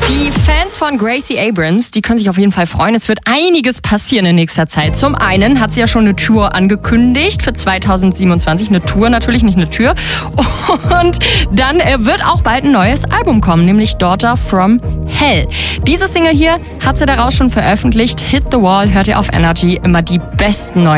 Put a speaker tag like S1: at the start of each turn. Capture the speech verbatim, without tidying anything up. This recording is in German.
S1: Die Fans von Gracie Abrams, die können sich auf jeden Fall freuen. Es wird einiges passieren in nächster Zeit. Zum einen hat sie ja schon eine Tour angekündigt für zweitausendsiebenundzwanzig. Eine Tour natürlich, nicht eine Tür. Und dann wird auch bald ein neues Album kommen, nämlich Daughter from Hell. Diese Single hier hat sie daraus schon veröffentlicht. Hit the Wall hört ihr auf Energy, immer die besten neuen